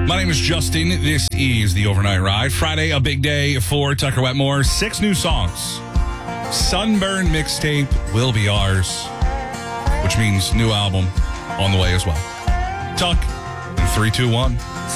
My name is Justin. This is the Overnight Ride. Friday, a big day for Tucker Wetmore. 6 new songs. Sunburn mixtape will be ours, which means new album on the way as well. Tuck, 3, 2, 1.